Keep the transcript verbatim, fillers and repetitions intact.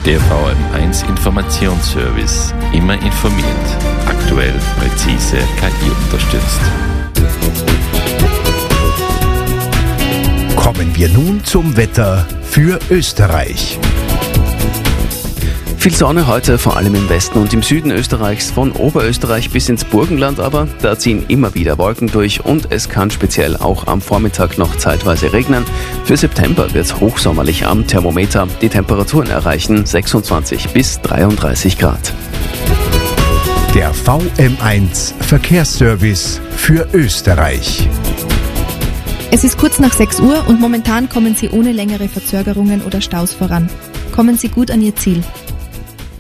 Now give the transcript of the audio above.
Der V M eins Informationsservice. Immer informiert. Aktuell, präzise, K I unterstützt. Kommen wir nun zum Wetter für Österreich. Viel Sonne heute, vor allem im Westen und im Süden Österreichs, von Oberösterreich bis ins Burgenland, aber da ziehen immer wieder Wolken durch und es kann speziell auch am Vormittag noch zeitweise regnen. Für September wird es hochsommerlich am Thermometer. Die Temperaturen erreichen sechsundzwanzig bis dreiunddreißig Grad. Der V M eins Verkehrsservice für Österreich. Es ist kurz nach sechs Uhr und momentan kommen Sie ohne längere Verzögerungen oder Staus voran. Kommen Sie gut an Ihr Ziel.